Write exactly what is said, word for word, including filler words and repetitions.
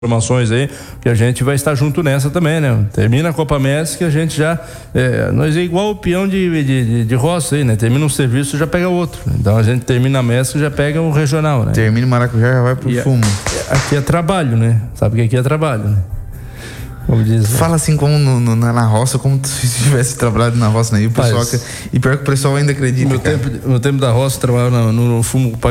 informações aí, que a gente vai estar junto nessa também, né? Termina a Copa Messi que a gente já, é, nós é igual o peão de, de, de, de roça aí, né? Termina um serviço, já pega outro. Então a gente termina a Messi e já pega o regional, né? Termina o Maracujá, já vai pro e fumo. A, aqui é trabalho, né? Sabe que aqui é trabalho, né? Como diz, fala assim como no, no, na roça, como se tivesse trabalhado na roça, né? E, o pessoal, Mas, e pior que o pessoal ainda acredita. No tempo, no tempo da roça, trabalhava no, no fumo.